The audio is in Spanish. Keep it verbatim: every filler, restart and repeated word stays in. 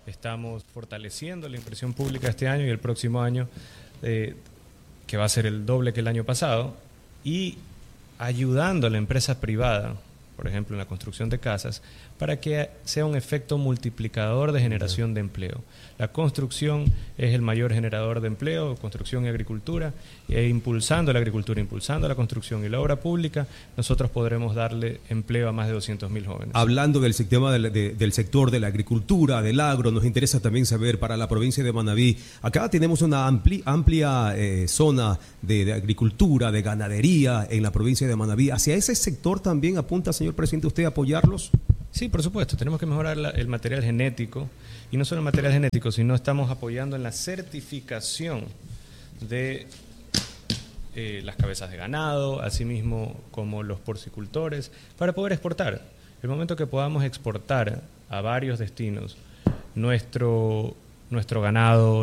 Estamos fortaleciendo la inversión pública este año y el próximo año, eh, que va a ser el doble que el año pasado, y ayudando a la empresa privada, por ejemplo en la construcción de casas, para que sea un efecto multiplicador de generación de empleo. La construcción es el mayor generador de empleo, construcción y agricultura, e impulsando la agricultura, impulsando la construcción y la obra pública, nosotros podremos darle empleo a más de doscientos mil jóvenes. Hablando del sistema del, de, del sector de la agricultura, del agro, nos interesa también saber para la provincia de Manabí, acá tenemos una ampli, amplia eh, zona de, de agricultura, de ganadería en la provincia de Manabí. ¿Hacia ese sector también apunta, señor presidente, usted a apoyarlos? Sí, por supuesto, tenemos que mejorar la, el material genético, y no solo el material genético, sino estamos apoyando en la certificación de eh, las cabezas de ganado, asimismo como los porcicultores, para poder exportar. El momento que podamos exportar a varios destinos nuestro, nuestro ganado,